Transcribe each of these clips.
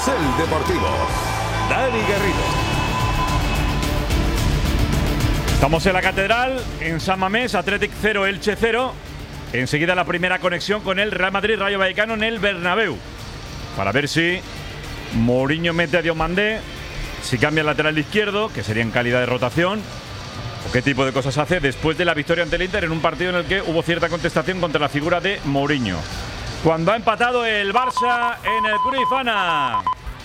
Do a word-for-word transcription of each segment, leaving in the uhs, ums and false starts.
Carrusel Deportivo. Dani Garrido. Estamos en la Catedral, en San Mamés, Athletic cero, Elche cero. Enseguida la primera conexión con el Real Madrid Rayo Vallecano en el Bernabéu. Para ver si Mourinho mete a Diomandé, si cambia el lateral izquierdo, que sería en calidad de rotación, o qué tipo de cosas hace después de la victoria ante el Inter en un partido en el que hubo cierta contestación contra la figura de Mourinho. Cuando ha empatado el Barça en el Cruyffana.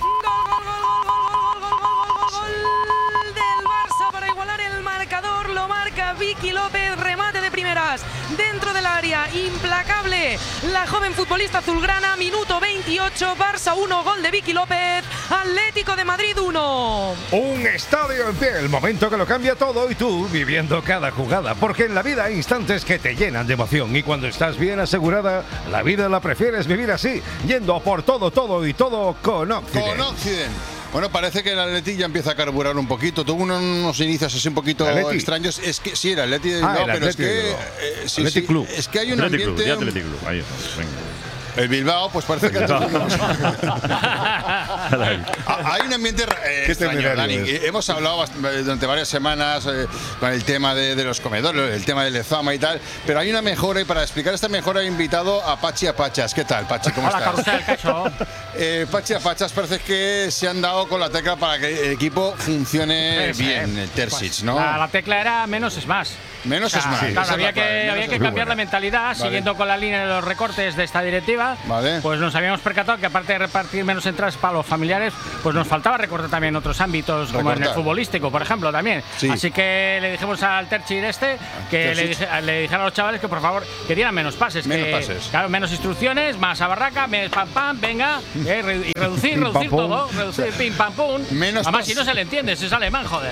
Lo marca Vicky López, remate de primeras dentro del área, implacable la joven futbolista azulgrana. Minuto veintiocho, Barça uno, gol de Vicky López, Atlético de Madrid uno. Un estadio en pie, el momento que lo cambia todo y tú viviendo cada jugada, porque en la vida hay instantes que te llenan de emoción y cuando estás bien asegurada, la vida la prefieres vivir así, yendo por todo, todo y todo con Occident. Con Occident. Bueno, parece que el Atleti ya empieza a carburar un poquito. Tuvo unos inicios así un poquito extraños. Es que sí, el Atleti de Bilbao, ah, pero es que, eh, sí, sí, Club. es que hay un Athletic ambiente. Club, Athletic Club. Ahí está, venga. El Bilbao, pues parece que hay un ambiente eh, extraño, Dani. Hemos hablado durante varias semanas eh, con el tema de, de los comedores, el tema del Lezama y tal, pero hay una mejora y para explicar esta mejora he invitado a Pachi Apachas. ¿Qué tal, Pachi? ¿Cómo Hola, estás? Carrusel, Cacho. eh, Pachi Apachas parece que se han dado con la tecla para que el equipo funcione Sí, sí. bien, el Terzic, ¿no? La, la tecla era menos es más. Menos O sea, es más. claro, Esa había es la que, clave, había menos que es cambiar más. la mentalidad, Vale. siguiendo con la línea de los recortes de esta directiva. Vale. Pues nos habíamos percatado que aparte de repartir menos entradas para los familiares, pues nos faltaba recortar también otros ámbitos, como en el Recortar. futbolístico, por ejemplo, también. Sí. Así que le dijimos al Terzic este que le, Terzic. dije, le dijera a los chavales que por favor que dieran menos pases. Menos que, pases. Claro, menos instrucciones, más a barraca, menos pam pam, venga, eh, re- y reducir, Pim, reducir pam, pum. todo, reducir pim pam pum. Menos Además, pas- si no se le entiende, si es alemán, joder.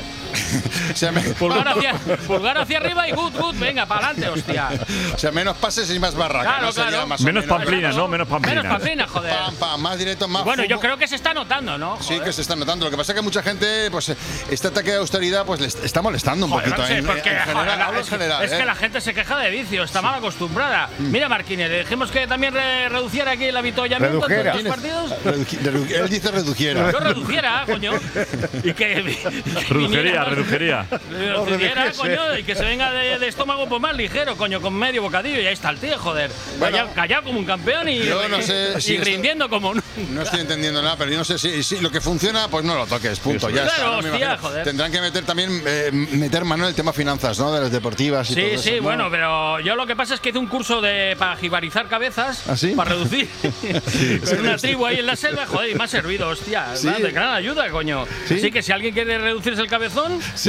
O sea, me- Pulgar hacia, pulgar hacia arriba y good, good, venga, para adelante, hostia. o sea, menos pases y más barraca. Claro, ¿no? Sería claro. más o Menos menos, pamplina, ¿no? Menos pamplina. Menos pamplina, joder. Pam, pam, más directo, más Bueno, yo fútbol. creo que se está notando, ¿no? Sí, Joder. que se está notando. Lo que pasa es que mucha gente, pues este ataque de austeridad, pues le está molestando un Joder, poquito. no sé, en, porque, en general, joder, hablo en es, general. es ¿eh? que la gente se queja de vicio, está mal acostumbrada. Mira, Marquines, le dijimos que también re- reduciera aquí el avituallamiento en Redujera. todos los partidos. Redu- redu- Él dice reduciera. Yo reduciera, coño. Y que. Redujería, redujería. Reduciera, coño, y que se venga de, de estómago pues más ligero, coño, con medio bocadillo. Y ahí está el tío, joder. Bueno, callado, callado como un campeón y, yo no sé y si esto- rindiendo como un. No estoy entendiendo nada, pero yo no sé si, si lo que funciona, pues no lo toques, punto. Ya Claro, está, no me hostia, imagino. joder. Tendrán que meter también, eh, meter mano en el tema finanzas, ¿no? De las deportivas y todo Sí, eso, sí, ¿no? bueno, pero yo lo que pasa es que hice un curso de para jibarizar cabezas, ¿Ah, sí? para reducir. Con una tribu ahí en la selva, joder, y me ha servido, hostia. Sí. De gran ayuda, coño. ¿Sí? Así que si alguien quiere reducirse el cabezón, Sí.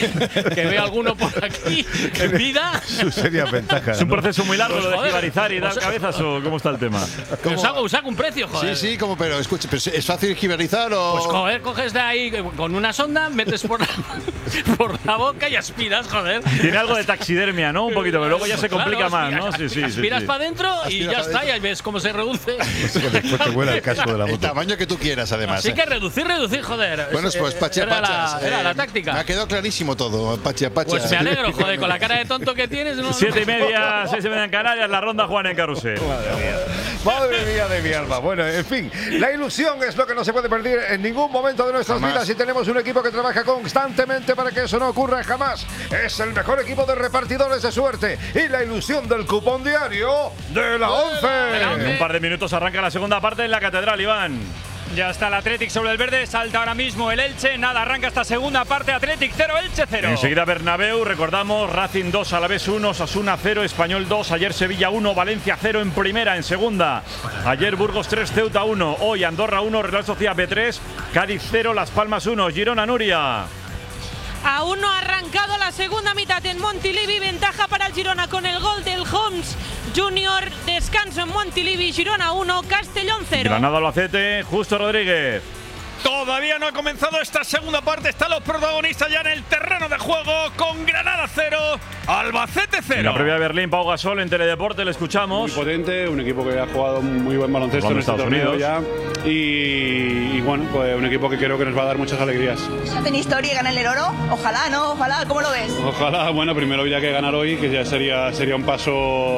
que vea alguno por aquí en vida. Su seria ventaja. ¿Es un proceso muy largo Pues, lo de joder, jibarizar y dar pues- cabezas o cómo está el tema? Os hago, os hago un precio, joder. Sí, sí, como, pero escuche, pero ¿es fácil jibarizar o...? Pues joder, coges de ahí con una sonda, metes por la, por la boca y aspiras, joder. Tiene algo de taxidermia, ¿no? Un poquito, pero luego ya se complica Claro, más, ¿no? aspiras- Sí, sí, sí. Aspiras sí. para adentro y Aspiras ya pa' está, dentro. y ahí ves cómo se reduce. Después te vuela el casco de la El moto. tamaño que tú quieras, además. Así ¿eh? que reducir, reducir, joder. Bueno, Es- pues Pachi era Apachas. la, era eh, la Me ha táctica. quedado clarísimo todo, Pachi Apachas. Pues me alegro, joder, con la cara de tonto que tienes. No, Siete y media, seis y media en Canarias, la ronda Juan en Carrusel. Madre mía de mi alma. Bueno, en fin, la ilusión es lo que no se puede perder en ningún momento de nuestras Jamás. vidas y tenemos un equipo que trabaja constantemente para que eso no ocurra jamás. Es el mejor equipo de repartidores de suerte y la ilusión del cupón diario de la En un once. par de minutos arranca la segunda parte en la Catedral, Iván. Ya está el Athletic sobre el verde, salta ahora mismo el Elche, nada, arranca esta segunda parte, Athletic cero, Elche cero. Enseguida Bernabéu, recordamos, Racing dos, Alavés uno, Osasuna cero, Español dos, ayer Sevilla uno, Valencia cero en primera, en segunda. Ayer Burgos tres, Ceuta uno, hoy Andorra uno, Real Sociedad B tres, Cádiz cero, Las Palmas uno, Girona Nuria. Aún no ha arrancado la segunda mitad en Montilivi, ventaja para el Girona con el gol del Homs Junior, descanso en Montilivi, Girona uno, Castellón cero. Granada Albacete, Justo Rodríguez. Todavía no ha comenzado esta segunda parte. Están los protagonistas ya en el terreno de juego con Granada cero, Albacete cero. En la previa de Berlín, Pau Gasol en Teledeporte, le escuchamos. Muy potente, un equipo que ha jugado muy buen baloncesto en Estados Unidos ya. Y, y bueno, pues un equipo que creo que nos va a dar muchas alegrías. ¿Hacen historia y ganan el oro? Ojalá, ¿no? Ojalá, ¿cómo lo ves? Ojalá, bueno, primero habría que ganar hoy, que ya sería, sería un paso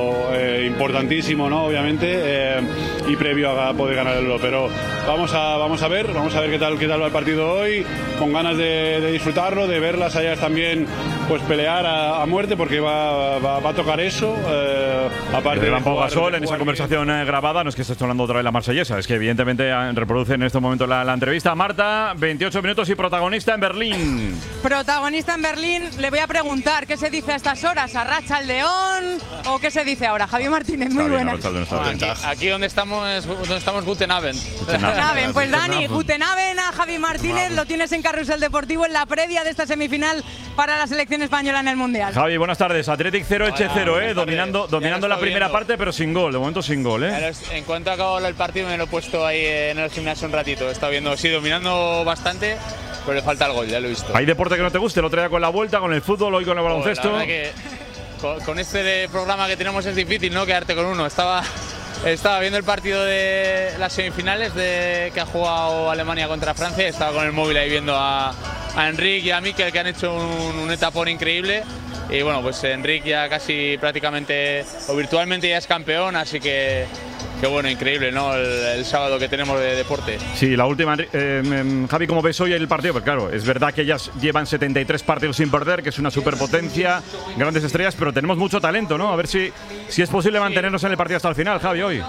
eh, importantísimo, ¿no? Obviamente, eh, y previo a poder ganar el oro. Pero vamos a, vamos a ver, vamos a ver qué tal, qué tal va el partido hoy, con ganas de, de disfrutarlo, de ver las Sayas también pues pelear a, a muerte, porque va, va, va a tocar eso. Eh, aparte de Pau Gasol en esa conversación eh, grabada, no es que esté sonando otra vez la marsellesa, es que evidentemente eh, reproduce en este momento la, la entrevista. Marta, veintiocho minutos y protagonista en Berlín. Protagonista en Berlín, le voy a preguntar qué se dice a estas horas, ¿Arracha el León o qué se dice ahora? Javier Martínez, muy buena. Aquí, aquí donde estamos, donde estamos Guten Abend. Guten Abend, pues Dani, Guten Abend a Javi Martínez, lo tienes en Carrusel Deportivo en la previa de esta semifinal para la selección española en el Mundial. Javi, buenas tardes. Athletic cero, Elche cero, eh, dominando, dominando la primera viendo. parte, pero sin gol, de momento sin gol, eh. En cuanto acabó el partido me lo he puesto ahí en el gimnasio un ratito. He estado viendo, sí, dominando bastante, pero le falta el gol, ya lo he visto. ¿Hay deporte que no te guste? El otro día con la vuelta, con el fútbol, hoy con el baloncesto. Oh, la verdad que con, con este de programa que tenemos es difícil, ¿no? Quedarte con uno. Estaba, estaba viendo el partido de las semifinales de que ha jugado Alemania contra Francia. Estaba con el móvil ahí viendo a, a Enrique y a Mikel, que han hecho un, un etapón increíble. Y bueno, pues Enrique ya casi prácticamente o virtualmente ya es campeón, así que qué bueno, increíble, ¿no? El, el sábado que tenemos de deporte. Sí, la última. Eh, Javi, ¿cómo ves hoy el partido? Pues claro, es verdad que ellas llevan setenta y tres partidos sin perder, que es una superpotencia, grandes estrellas, pero tenemos mucho talento, ¿no? A ver si, si es posible mantenernos en el partido hasta el final, Javi, hoy.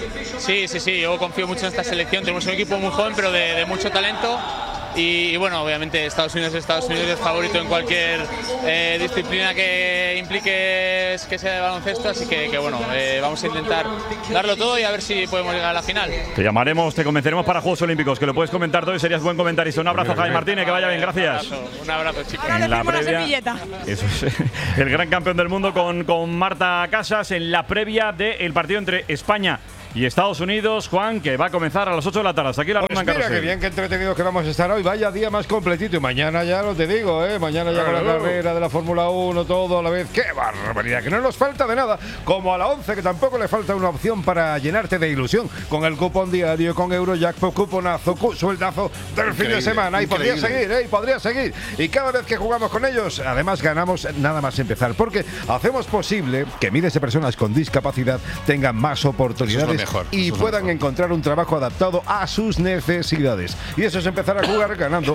Sí, sí, sí, yo confío mucho en esta selección. Tenemos un equipo muy joven, pero de, de mucho talento. Y, y bueno, obviamente Estados Unidos Estados Unidos es favorito en cualquier eh, disciplina que implique que sea de baloncesto, así que, que bueno, eh, vamos a intentar darlo todo y a ver si podemos llegar a la final. Te llamaremos, te convenceremos para Juegos Olímpicos, que lo puedes comentar todo y serías buen comentarista. Un abrazo, Javi Martínez, que vaya bien, gracias. Un abrazo, un abrazo, chicos. Ahora le firmo la servilleta. Eso es, el gran campeón del mundo con, con Marta Casas en la previa del partido entre España y Estados Unidos, Juan, que va a comenzar a las ocho de la tarde. Hasta aquí la pues ronda en mira, qué bien, qué entretenidos que vamos a estar hoy. Vaya día más completito. Y mañana ya lo te digo, ¿eh? Mañana ya con la carrera de la Fórmula uno, todo a la vez. ¡Qué barbaridad! Que no nos falta de nada. Como a la once, que tampoco le falta una opción para llenarte de ilusión. Con el cupón diario, con Eurojackpot, cuponazo, cu sueldazo del increíble, fin de semana. Y podría seguir, ¿eh? Y podría seguir. Y cada vez que jugamos con ellos, además ganamos nada más empezar. Porque hacemos posible que miles de personas con discapacidad tengan más oportunidades mejor, y puedan encontrar un trabajo adaptado a sus necesidades. Y eso es empezar a jugar ganando.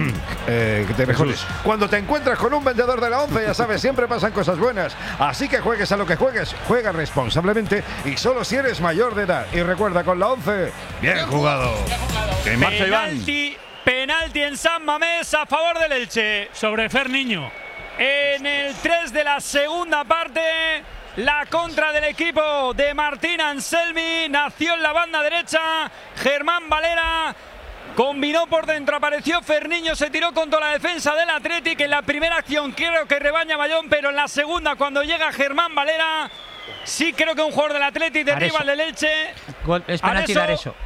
eh, que te mejores. Cuando te encuentras con un vendedor de la once, ya sabes, siempre pasan cosas buenas. Así que juegues a lo que juegues, juega responsablemente y solo si eres mayor de edad. Y recuerda, con la once, bien jugado. En marcha, Iván. Penalti, penalti en San Mamés a favor del Elche. Sobre Fer Niño. En el tres de la segunda parte, la contra del equipo de Martín Anselmi nació en la banda derecha. Germán Valera combinó por dentro, apareció Ferniño, se tiró contra la defensa del Athletic. En la primera acción creo que rebaña Bayón, pero en la segunda, cuando llega Germán Valera, sí creo que un jugador del Athletic derriba al del Elche. Es penalti dar eso.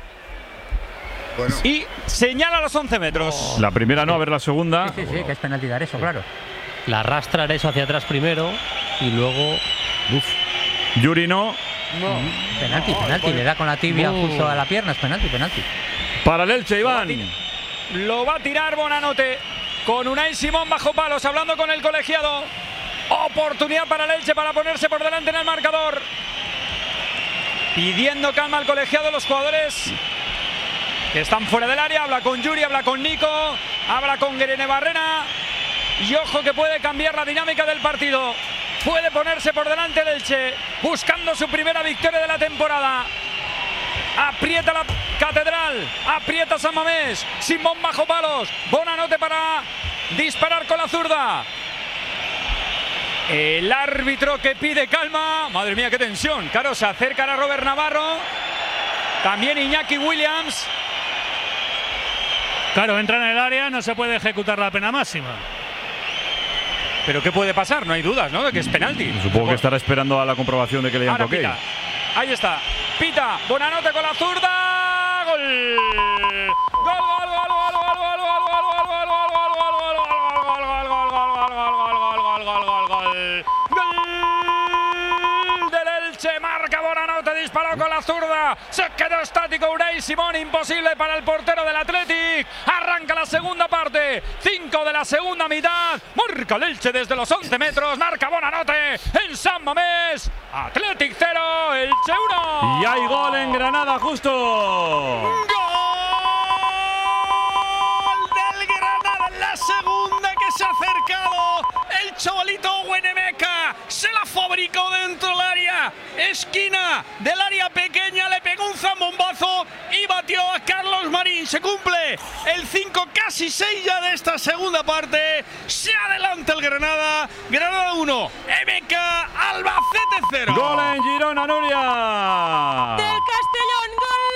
Bueno. Y señala los once metros. La primera no, a ver la segunda. Sí, sí, sí, que es penalti dar eso, claro. La arrastra eso hacia atrás primero y luego. Uf. Yuri no. No. Penalti, penalti. Le da con la tibia uh. justo a la pierna. Es penalti, penalti. Para el Elche, Iván. Lo va a tirar Bonanote con Unai Simón bajo palos, hablando con el colegiado. Oportunidad para el Elche para ponerse por delante en el marcador. Pidiendo calma al colegiado, los jugadores que están fuera del área. Habla con Yuri, habla con Nico, habla con Guerene Barrena. Y ojo que puede cambiar la dinámica del partido. Puede ponerse por delante el Elche, buscando su primera victoria de la temporada. Aprieta la Catedral, aprieta San Mamés. Simón bajo palos, Bonanote para disparar con la zurda. El árbitro que pide calma. Madre mía, qué tensión. Claro, se acercan a Robert Navarro. También Iñaki Williams. Claro, entra en el área, no se puede ejecutar la pena máxima. Pero ¿qué puede pasar? No hay dudas, ¿no? De que es penalti. Supongo que estará esperando a la comprobación de que le hayan toque. Ahí está. Pita. Bonanote con la zurda. Gol. Gol, gol, gol, gol. zurda. Se quedó estático Unai Simón, imposible para el portero del Athletic. Arranca la segunda parte, cinco de la segunda mitad. Marca el Elche desde los once metros. Marca Bonanote en San Mamés. Athletic cero, Elche uno. Y hay gol en Granada justo. ¡Gol del Granada en la segunda que se ha acercado! El chavalito Huenemeca se la fabricó dentro del área. Esquina del área pequeña, le pegó un zambombazo y batió a Carlos Marín. Se cumple el cinco, casi seis ya de esta segunda parte. Se adelanta el Granada. Granada uno, M K Albacete cero. Gol en Girona, Nuria. Del Castellón,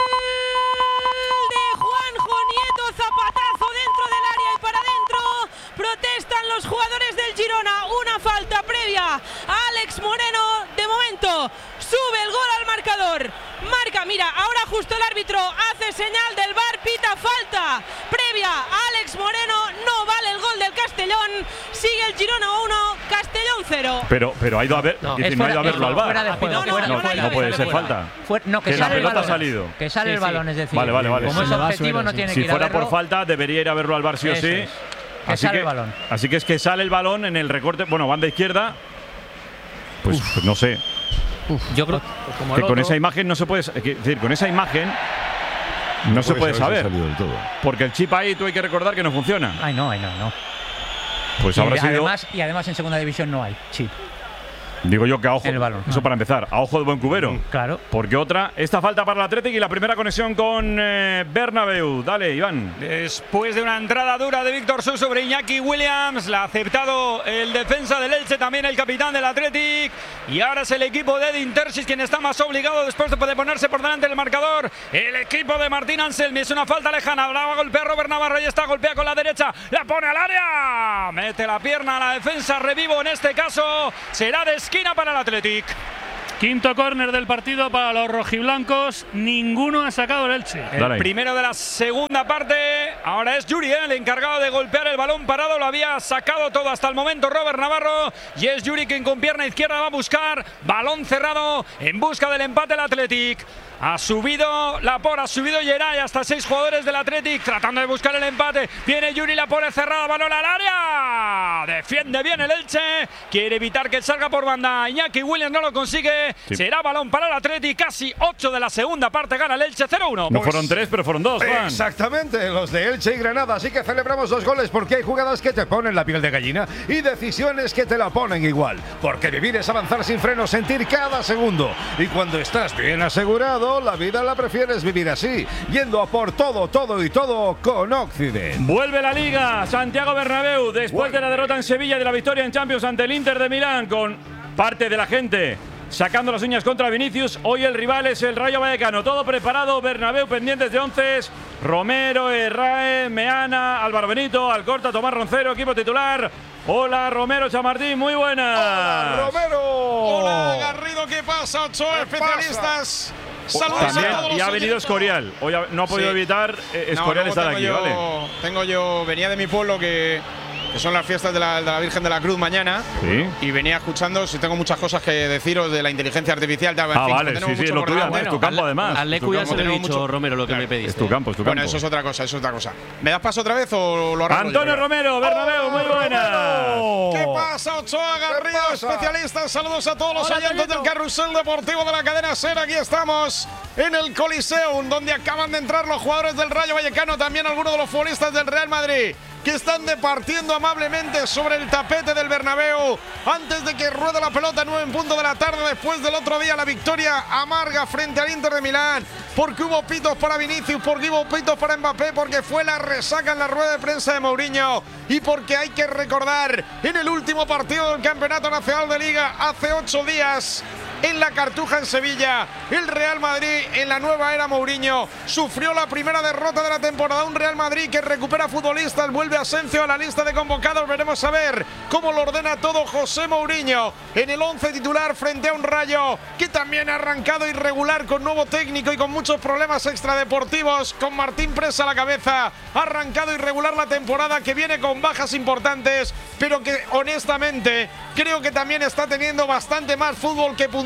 gol de Juanjo Nieto, zapatazo dentro del área y para adentro. Protestan los jugadores del Girona, una falta previa a Alex Moreno. De momento sube el gol al marcador. Marca, mira, ahora justo el árbitro hace señal del V A R, pita falta previa a Alex Moreno. No vale el gol del Castellón. Sigue el Girona uno, Castellón cero. Pero, pero ha ido a ver, No, dice, es no ha fuera- ido a verlo es al V A R. fuera de juego, No, fuera- no, fuera- no puede fuera- ser fuera. falta. Fue- no, que, Que la sale el pelota ha balón. salido. Que sale Sí, el sí. balón, es decir. Vale, vale, vale. Como es Se le va objetivo, suelo, no sí. tiene Si que ir a fuera por verlo. falta, debería ir a verlo al V A R sí o Eso sí. es. Que Así sale que, el balón. así que es que sale el balón en el recorte, bueno, banda izquierda. Pues, pues no sé. Yo creo que con esa imagen no se puede, es decir, con esa imagen no, se puede saber. Porque el chip ahí tú hay que recordar que no funciona. Ay, no, ay, no, no. Pues y, habrá sido, además, y además en segunda división no hay chip. digo yo que a ojo, el balón. eso para empezar, a ojo de buen cubero. Claro. Porque otra, esta falta para el Athletic y la primera conexión con eh, Bernabéu. Dale, Iván. Después de una entrada dura de Víctor Su sobre Iñaki Williams, la ha aceptado el defensa del Elche, también el capitán del Athletic. Y ahora es el equipo de Edin Terzic quien está más obligado después de poder ponerse por delante del marcador. El equipo de Martín Anselmi, es una falta lejana. Hablaba golpear Robert Navarro y está golpea con la derecha. La pone al área. Mete la pierna a la defensa. Revivo en este caso. Será de esquina para el Athletic. Quinto córner del partido para los rojiblancos. Ninguno ha sacado el Elche. El Dale. primero de la segunda parte. Ahora es Yuri, ¿eh? el encargado de golpear el balón parado. Lo había sacado todo hasta el momento Robert Navarro. Y es Yuri quien con pierna izquierda va a buscar. Balón cerrado en busca del empate el Athletic. Ha subido Laporte, ha subido Geray, hasta seis jugadores del Athletic tratando de buscar el empate. Viene Yuri, la pone cerrada, balón al área. Defiende bien el Elche. Quiere evitar que salga por banda. Iñaki Williams no lo consigue. Sí. Será balón para el Athletic. Casi ocho de la segunda parte. Gana el Elche cero uno. No pues, fueron tres, pero fueron dos, Juan. Exactamente, los de Elche y Granada. Así que celebramos dos goles porque hay jugadas que te ponen la piel de gallina y decisiones que te la ponen igual. Porque vivir es avanzar sin freno, sentir cada segundo. Y cuando estás bien asegurado, la vida la prefieres vivir así, yendo a por todo, todo y todo con Occident. Vuelve la Liga, Santiago Bernabéu, después Vuelve. de la derrota en Sevilla y de la victoria en Champions ante el Inter de Milán, con parte de la gente sacando las uñas contra Vinicius. Hoy el rival es el Rayo Vallecano. Todo preparado, Bernabéu pendientes de once. Romero, Herrae, Meana, Álvaro Benito, Alcorta, Tomás Roncero, equipo titular. Hola Romero, Chamartín, muy buenas. Hola Romero. Hola Garrido, ¿qué pasa? Ochoa, especialistas. Saludos También, a todos los y ha venido oyentes. Escorial. Hoy ha, no ha podido Sí. evitar eh, Escorial No, estar tengo aquí, yo, ¿vale? Tengo yo, venía de mi pueblo que, que son las fiestas de la, de la Virgen de la Cruz mañana. Sí. Y venía escuchando, si tengo muchas cosas que deciros de la inteligencia artificial. Tal, en Ah, fin, vale, tenemos sí, sí, mucho lo por tuyo, delante. es tu campo además. Al Lecu ya se lo he dicho, mucho- Romero, lo que Claro. me pediste. Es tu campo, es tu Bueno, campo. eso es otra cosa, eso es otra cosa. ¿Me das paso otra vez o lo arranco yo? Antonio Romero, Bernabéu, muy buenas. ¿Qué pasa, Ochoa Garrido, especialistas? Saludos a todos los Hola, oyentes Toñito. del carrusel deportivo de la cadena SER. Aquí estamos en el Coliseum, donde acaban de entrar los jugadores del Rayo Vallecano, también algunos de los futbolistas del Real Madrid, que están departiendo amablemente sobre el tapete del Bernabéu antes de que ruede la pelota. Nueve en punto de la tarde, después del otro día la victoria amarga frente al Inter de Milán, porque hubo pitos para Vinicius, porque hubo pitos para Mbappé, porque fue la resaca en la rueda de prensa de Mourinho y porque hay que recordar en el último partido del Campeonato Nacional de Liga hace ocho días en la Cartuja en Sevilla, el Real Madrid en la nueva era Mourinho sufrió la primera derrota de la temporada. Un Real Madrid que recupera futbolistas, vuelve Asensio a la lista de convocados. Veremos a ver cómo lo ordena todo José Mourinho en el once titular frente a un Rayo que también ha arrancado irregular, con nuevo técnico y con muchos problemas extradeportivos, con Martín Presa a la cabeza. Ha arrancado irregular la temporada, que viene con bajas importantes, pero que honestamente creo que también está teniendo bastante más fútbol que puntualidad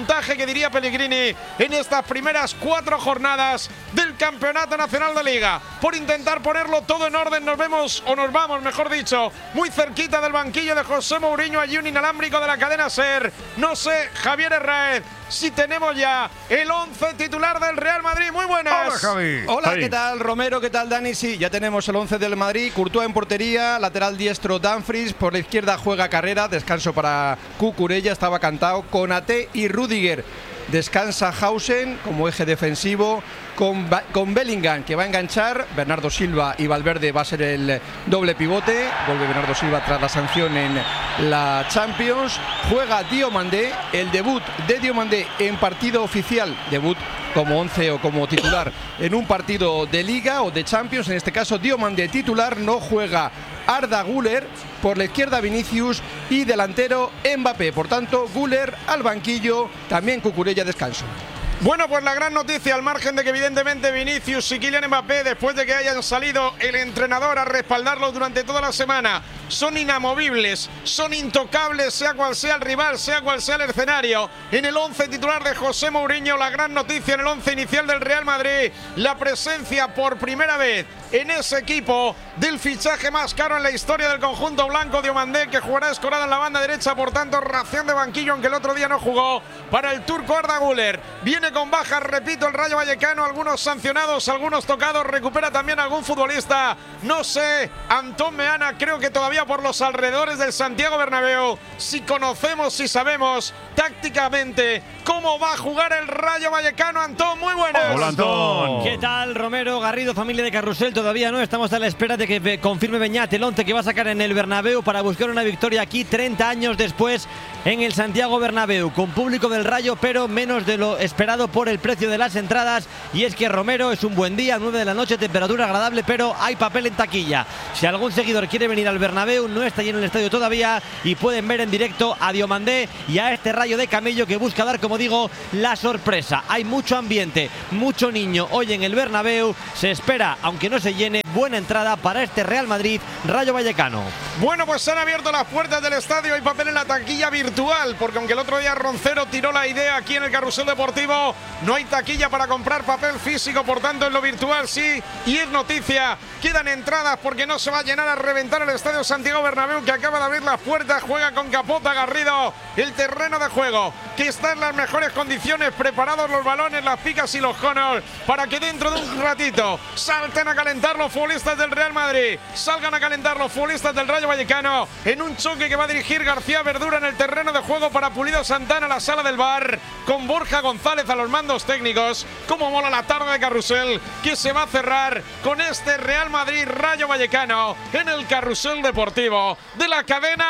puntaje que diría Pellegrini en estas primeras cuatro jornadas del Campeonato Nacional de Liga. Por intentar ponerlo todo en orden, nos vemos, o nos vamos, mejor dicho, muy cerquita del banquillo de José Mourinho, allí un inalámbrico de la cadena SER. No sé, Javier Herráez, si tenemos ya el once titular del Real Madrid. Muy buenas. Hola, Javi. Hola, Javi. ¿qué tal, Romero? ¿Qué tal, Dani? Sí, ya tenemos el once del Madrid. Courtois en portería, lateral diestro Dumfries, por la izquierda juega Carrera, descanso para Cucurella, estaba cantado, Konaté y Rüdiger. Descansa Hausen como eje defensivo, con, con Bellingham, que va a enganchar. Bernardo Silva y Valverde va a ser el doble pivote. Vuelve Bernardo Silva tras la sanción en la Champions. Juega Diomandé, el debut de Diomandé en partido oficial, debut como once o como titular en un partido de Liga o de Champions. En este caso Diomandé titular, no juega Arda Güler, por la izquierda Vinicius y delantero Mbappé. Por tanto, Güler al banquillo, también Cucurella descanso. Bueno, pues la gran noticia, al margen de que evidentemente Vinicius y Kylian Mbappé, después de que hayan salido el entrenador a respaldarlos durante toda la semana, son inamovibles, son intocables, sea cual sea el rival, sea cual sea el escenario. En el once titular de José Mourinho, la gran noticia en el once inicial del Real Madrid, la presencia por primera vez en ese equipo del fichaje más caro en la historia del conjunto blanco, Diomandé, que jugará escorado en la banda derecha, por tanto ración de banquillo, aunque el otro día no jugó, para el turco Arda Güler. Viene con bajas, repito, el Rayo Vallecano, algunos sancionados, algunos tocados, recupera también algún futbolista, no sé, Antón Meana, creo que todavía por los alrededores del Santiago Bernabéu. Si conocemos, si sabemos tácticamente cómo va a jugar el Rayo Vallecano. Antón, muy buenas. Hola, Antón. ¿Qué tal, Romero, Garrido, familia de Carrusel? Todavía no, estamos a la espera de que confirme Beñat el once que va a sacar en el Bernabéu para buscar una victoria aquí treinta años después en el Santiago Bernabéu, con público del Rayo, pero menos de lo esperado por el precio de las entradas. Y es que, Romero, es un buen día, nueve de la noche, temperatura agradable, pero hay papel en taquilla. Si algún seguidor quiere venir al Bernabéu, no está lleno el estadio todavía y pueden ver en directo a Diomandé y a este Rayo de Camello que busca dar, como digo, la sorpresa. Hay mucho ambiente, mucho niño hoy en el Bernabéu. Se espera, aunque no se llene, buena entrada para este Real Madrid Rayo Vallecano. Bueno, pues se han abierto las puertas del estadio, hay papel en la taquilla virtual, porque aunque el otro día Roncero tiró la idea aquí en el Carrusel Deportivo, no hay taquilla para comprar papel físico, por tanto en lo virtual sí, y es noticia, quedan entradas porque no se va a llenar a reventar el estadio Santiago Bernabéu, que acaba de abrir las puertas, juega con Capota Garrido, el terreno de juego, que está en las mejores condiciones, preparados los balones, las picas y los conos, para que dentro de un ratito salten a calentar los futbolistas del Real Madrid, salgan a calentar los futbolistas del Rayo Vallecano, en un choque que va a dirigir García Verdura en el terreno de juego para Pulido Santana, la sala del bar, con Borja González a los mandos técnicos. Cómo mola la tarde de Carrusel, que se va a cerrar con este Real Madrid Rayo Vallecano en el Carrusel Deportivo de la cadena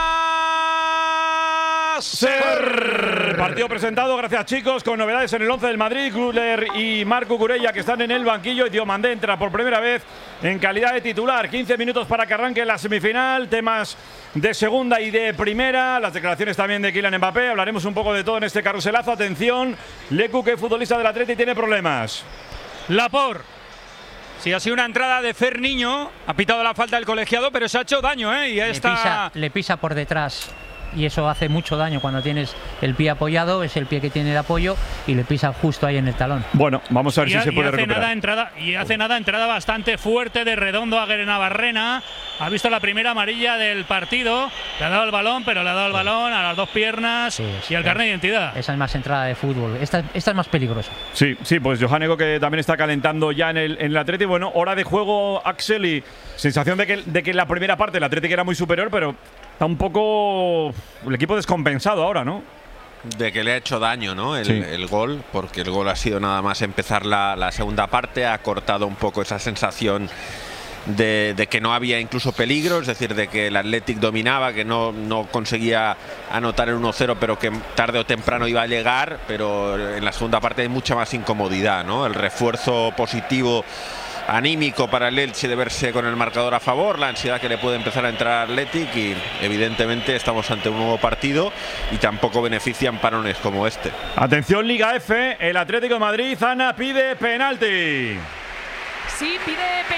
SER. Partido presentado, gracias chicos, con novedades en el once del Madrid. Güler y Marco Cucurella, que están en el banquillo, y Diomandé entra por primera vez en calidad de titular. quince minutos para que arranque la semifinal, temas de segunda y de primera, las declaraciones también de Kylian Mbappé. Hablaremos un poco de todo en este carruselazo. Atención, Lecu, que futbolista del Atleti, tiene problemas. Lapor. Sí, ha sido una entrada de Fer Niño, ha pitado la falta del colegiado, pero se ha hecho daño, ¿eh? Y le, está... pisa, le pisa por detrás. Y eso hace mucho daño cuando tienes el pie apoyado, es el pie que tiene de apoyo y le pisa justo ahí en el talón. Bueno, vamos a ver y si ha, se puede hace recuperar. Nada entrada, y hace nada entrada bastante fuerte de Redondo a Guerenabarrena. Ha visto la primera amarilla del partido, le ha dado el balón, pero le ha dado el balón a las dos piernas sí, sí, y al carnet de identidad. Esa es más entrada de fútbol, esta, esta es más peligrosa. Sí, sí, pues Johannego, que también está calentando ya en el, en el Atleti. Bueno, hora de juego, Axel, y sensación de que, de que en la primera parte el Atleti era muy superior, pero está un poco el equipo descompensado ahora, ¿no? De que le ha hecho daño, ¿no? El, sí. el gol, porque el gol ha sido nada más empezar la, la segunda parte, ha cortado un poco esa sensación de, de que no había incluso peligro, es decir, de que el Athletic dominaba, que no, no conseguía anotar el uno cero, pero que tarde o temprano iba a llegar, pero en la segunda parte hay mucha más incomodidad, ¿no? El refuerzo positivo anímico para el Elche de verse con el marcador a favor, la ansiedad que le puede empezar a entrar al Athletic, y evidentemente estamos ante un nuevo partido y tampoco benefician parones como este. Atención, Liga F, el Atlético de Madrid, Ana pide penalti. Sí, pide penalti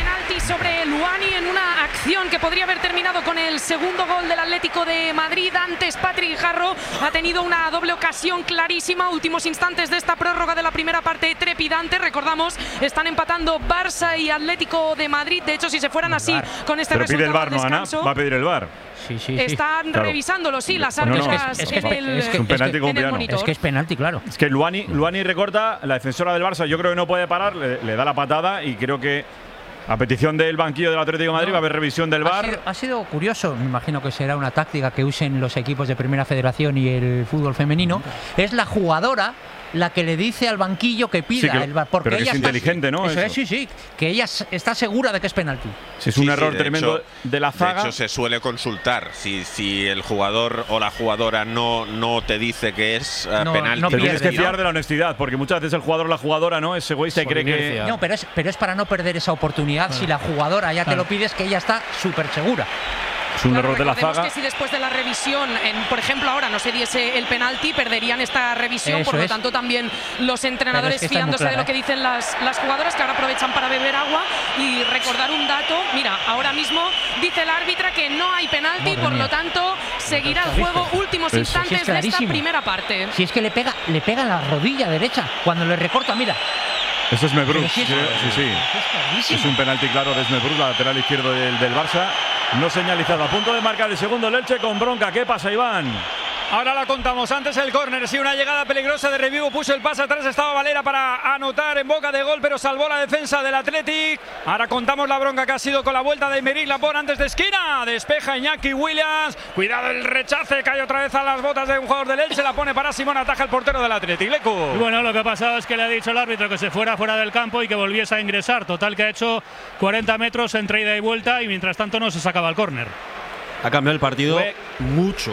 sobre Luani en una acción que podría haber terminado con el segundo gol del Atlético de Madrid. Antes Patrick Jarro ha tenido una doble ocasión clarísima. Últimos instantes de esta prórroga de la primera parte trepidante. Recordamos, están empatando Barça y Atlético de Madrid. De hecho, si se fueran así con este Pero resultado pide el VAR, al ¿no, Ana? descanso, Va a pedir el VAR. Sí, sí, sí. están Claro. revisándolo, sí, las No, no, árbitras es que es en el, es un penalti como en el piano. monitor. Es que es penalti, claro. Es que Luani, Luani recorta, la defensora del Barça yo creo que no puede parar, le, le da la patada y creo que a petición del banquillo del Atlético de Madrid No. va a haber revisión del Ha VAR. sido, ha sido curioso, me imagino que será una táctica que usen los equipos de Primera Federación y el fútbol femenino. Es la jugadora la que le dice al banquillo que pida Sí, que- el VAR. Porque pero que ella es está- inteligente, ¿no? Eso, Eso. es, sí, sí. Que ella s- está segura de que es penalti. Si es un Sí, sí, error de tremendo hecho- de la zaga. De hecho, se suele consultar. Si, si el jugador o la jugadora no, no te dice que es eh, No, penalti. no Te tienes que pierde, fiar ¿no? de la honestidad, porque muchas veces el jugador o la jugadora no es egoísta y Por cree que. inercia. No, pero es, pero es para no perder esa oportunidad. Si la jugadora ya te Claro. lo pides, que ella está súper segura. Es un Claro, error de la recordemos zaga. que si después de la revisión, en, por ejemplo, ahora no se diese el penalti, perderían esta revisión. Eso por lo es. tanto, también los entrenadores Pero es que está muy fiándose de clara, lo que ¿eh? dicen las, las jugadoras, que ahora aprovechan para beber agua. Y recordar un dato: mira, ahora mismo dice el árbitra que no hay penalti, Madre por mía. lo tanto, seguirá el ¿Has visto? juego últimos Pues sí, instantes sí, es de esta clarísimo. primera parte. Si es que le pega, le pega en la rodilla derecha cuando le recorta, mira. Eso es Mebruz. Pero Sí, si es- sí, sí. Es clarísimo. Es un penalti claro de Mebruz, la lateral izquierdo del, del Barça. No señalizado. A punto de marcar el segundo el Elche con bronca. ¿Qué pasa, Iván? Ahora la contamos. Antes el córner, sí, una llegada peligrosa de Revivo. Puso el pase atrás, estaba Valera para anotar en boca de gol, pero salvó la defensa del Athletic. Ahora contamos la bronca que ha sido con la vuelta de Aymeric Laporte antes de esquina. Despeja Iñaki Williams. Cuidado el rechace, cae otra vez a las botas de un jugador del Elche. La pone para Simón, ataja el portero del Athletic. Lecu. Y bueno, lo que ha pasado es que le ha dicho el árbitro que se fuera fuera del campo y que volviese a ingresar. Total, que ha hecho cuarenta metros entre ida y vuelta y mientras tanto no se sacaba el córner. Ha cambiado el partido Fue- mucho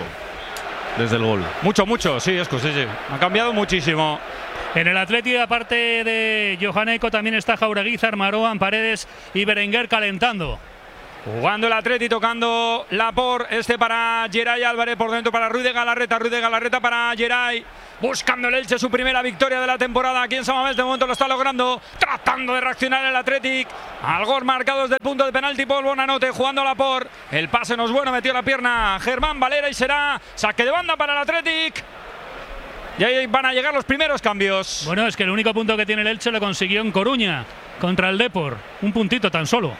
desde el gol. Mucho, mucho, sí, es que sí, sí. Ha cambiado muchísimo. En el Atleti, aparte de Johanneco, también está Jaureguizar, Maroan, Paredes y Berenguer calentando. Jugando el Atleti, tocando Laporte, este para Geray Álvarez, por dentro para Ruiz de Galarreta, Ruiz de Galarreta para Geray, buscando el Elche su primera victoria de la temporada aquí en San Mamés, de momento lo está logrando, tratando de reaccionar el Athletic, al gol marcado desde el punto de penalti por Bonanote, jugando Laporte, el pase no es bueno, metió la pierna Germán Valera y será saque de banda para el Athletic. Y ahí van a llegar los primeros cambios. Bueno, es que el único punto que tiene el Elche lo consiguió en Coruña contra el Depor. Un puntito tan solo.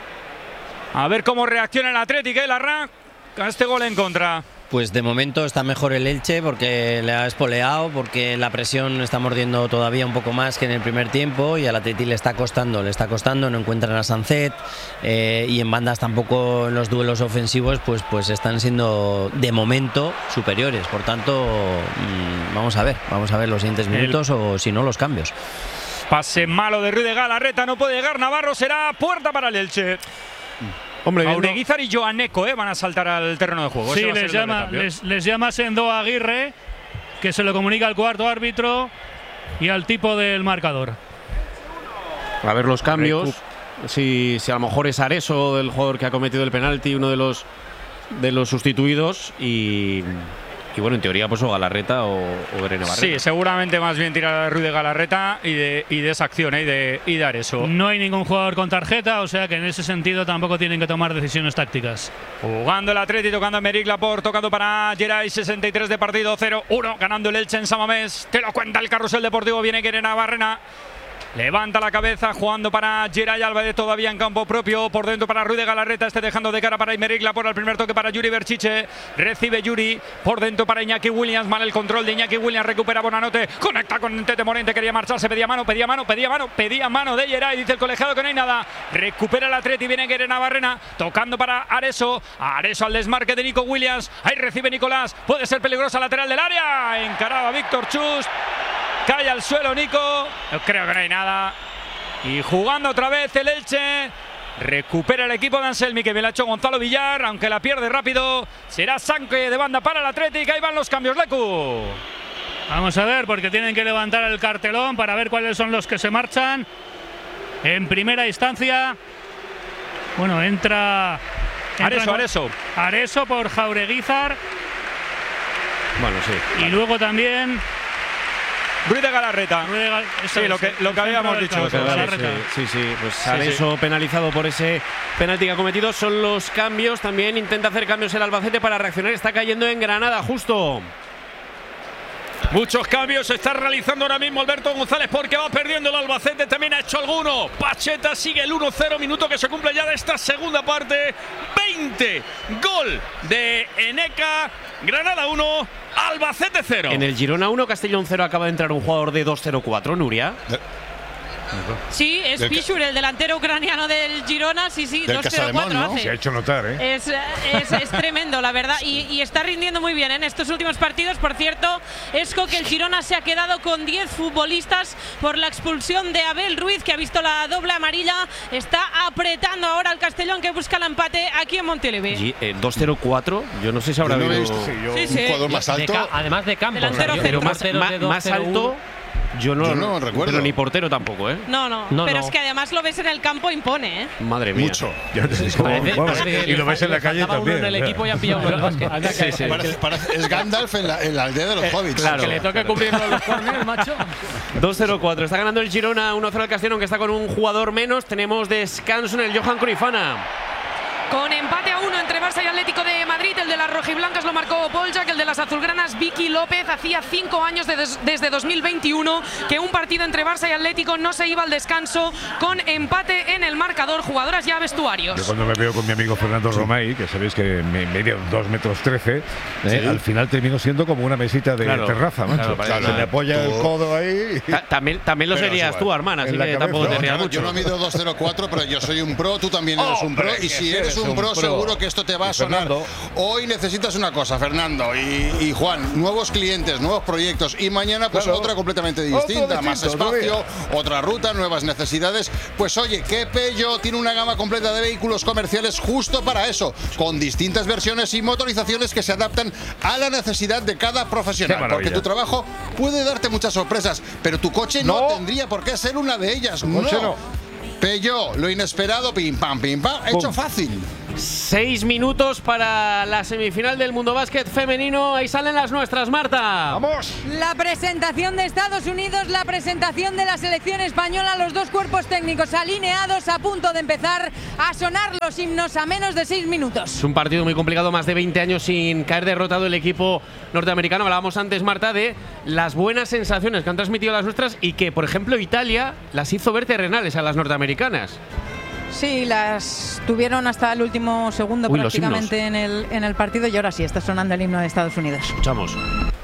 A ver cómo reacciona el Athletic, ¿eh? Larra, a este gol en contra. Pues de momento está mejor el Elche porque le ha espoleado, porque la presión está mordiendo todavía un poco más que en el primer tiempo y al Atleti le está costando, le está costando, no encuentran a Sancet eh, y en bandas tampoco en los duelos ofensivos pues, pues están siendo de momento superiores. Por tanto, mmm, vamos a ver, vamos a ver los siguientes minutos el... o si no los cambios. Pase malo de Ruiz de Galarreta, no puede llegar Navarro, será puerta para el Elche. Hombre, Jaureguizar y Johanneco eh, van a saltar al terreno de juego. Sí, les llama, les, les llama Sendo Aguirre, que se lo comunica al cuarto árbitro y al tipo del marcador. A ver los cambios. Si, si a lo mejor es Areso, el jugador que ha cometido el penalti, uno de los de los sustituidos y, y bueno, en teoría pues o Galarreta o, o Irene Barrera. Sí, seguramente más bien tirar a Ruiz de Galarreta y de, y de esa acción eh, y, de, y dar eso. No hay ningún jugador con tarjeta, o sea que en ese sentido tampoco tienen que tomar decisiones tácticas. Jugando el Atleti, tocando a Aymeric Laporte, tocando para Geray, sesenta y tres de partido, cero uno, ganando el Elche en San Mamés. Te lo cuenta el carrusel deportivo, viene Irene Barrena. Levanta la cabeza, jugando para Geray Álvarez, todavía en campo propio, por dentro para Ruiz de Galarreta, este dejando de cara para Aymeric Laporte, el primer toque para Yuri Berchiche, recibe Yuri, por dentro para Iñaki Williams, mal el control de Iñaki Williams, recupera Bonanote, conecta con Tete Morente, quería marcharse, pedía mano, pedía mano, pedía mano, pedía mano de Geray, dice el colegiado que no hay nada, recupera el Atleti, viene Irene Barrena, tocando para Areso, Areso al desmarque de Nico Williams, ahí recibe Nicolás, puede ser peligrosa lateral del área, encaraba Víctor Chust. Cae al suelo Nico, yo creo que no hay nada. Y jugando otra vez el Elche. Recupera el equipo de Anselmi, que bien la ha hecho Gonzalo Villar, aunque la pierde rápido. Será saque de banda para el Atlético. Ahí van los cambios, Lecu. Vamos a ver, porque tienen que levantar el cartelón para ver cuáles son los que se marchan. En primera instancia, bueno, entra... entra Areso, Areso. Areso por Jaureguizar. Bueno, sí. Y luego también... Ruiz de Galarreta. Ruiz de Gal- Sí, lo que, lo que habíamos dicho. Sí, Galarreta. sí, sí, pues Sí, Areso sí. penalizado por ese penalti que ha cometido. Son los cambios. También intenta hacer cambios el Albacete para reaccionar. Está cayendo en Granada, justo. Muchos cambios se está realizando ahora mismo Alberto González porque va perdiendo el Albacete, también ha hecho alguno. Pacheta sigue el uno cero, minuto que se cumple ya de esta segunda parte. veinte, gol de Eneca, Granada uno, Albacete cero. En el Girona uno, Castellón cero acaba de entrar un jugador de dos cero cuatro, Nuria. Sí, es Del Pichur, el delantero ucraniano del Girona. Sí, sí, Del dos cero cuatro hace. Se ha hecho notar, ¿eh? Es, es, es tremendo, la verdad. Y, y está rindiendo muy bien en estos últimos partidos. Por cierto, Esco, que el Girona se ha quedado con diez futbolistas por la expulsión de Abel Ruiz, que ha visto la doble amarilla. Está apretando ahora al Castellón, que busca el empate aquí en Montilivi. Y, eh, dos cero cuatro, yo no sé si habrá Yo no he habido visto, sí, yo- Sí, un sí. jugador más De alto. ca- además de campo. Delantero o sea, pero yo- más, portero ma- de dos más cero uno. alto. Yo no, Yo no recuerdo. Pero ni portero tampoco, ¿eh? No, no, No, pero no. es que además lo ves en el campo, impone, ¿eh? Madre mía. Mucho. Yo te digo, Parece- vamos, parece que y lo le ves en la fa- calle le faltaba uno también. en el equipo y han pillado uno en el básquet. Sí, sí. Parece- parece- es Gandalf en la, en la aldea de los hobbits. claro. Que le toca cumplirlo los corners, macho. dos cero cuatro. Está ganando el Girona uno cero al Castellón, que está con un jugador menos. Tenemos descanso en el Johan Cruyffana. Con empate a uno entre Barça y Atlético de Madrid, el de las rojiblancas lo marcó Poljak, el de las azulgranas Vicky López. Hacía cinco años de des- desde dos mil veintiuno que un partido entre Barça y Atlético no se iba al descanso con empate en el marcador. Jugadoras ya vestuarios. Yo cuando me veo con mi amigo Fernando Romay, que sabéis que me mide dos metros trece, eh, Sí. al final termino siendo como una mesita de Claro, terraza, macho. claro, Se me apoya el Tú- codo ahí. Ta- También, también lo Pero serías es tú, igual. hermana, así En la que cabeza. tampoco te No, rías Yo, mucho. yo no mido dos cero cuatro, pero yo soy un pro, tú también eres un Hombre, pro. Y que si sí eres eres un un pro, pro. seguro que esto te va a Y sonar. Fernando. Hoy necesitas una cosa, Fernando y, y Juan, nuevos clientes, nuevos proyectos. Y mañana, pues Claro. otra completamente Otro distinta, más distinto, otro espacio, otra ruta, nuevas necesidades. Pues oye, que Peugeot tiene una gama completa de vehículos comerciales justo para eso, con distintas versiones y motorizaciones que se adaptan a la necesidad de cada Qué profesional. maravilla. Porque tu trabajo puede darte muchas sorpresas, pero tu coche no, No. tendría por qué ser una de ellas. coche no. Peugeot, lo inesperado, pim pam, pim pam, hecho Pum. fácil. Seis minutos para la semifinal del Mundo Básquet femenino. Ahí salen las nuestras, Marta. ¡Vamos! La presentación de Estados Unidos, la presentación de la selección española, los dos cuerpos técnicos alineados, a punto de empezar a sonar los himnos a menos de seis minutos. Es un partido muy complicado, más de veinte años sin caer derrotado el equipo norteamericano. Hablábamos antes, Marta, de las buenas sensaciones que han transmitido las nuestras y que, por ejemplo, Italia las hizo ver terrenales a las norteamericanas. Sí, las tuvieron hasta el último segundo Uy, los prácticamente en el, en el partido y ahora sí, está sonando el himno de Estados Unidos. Escuchamos.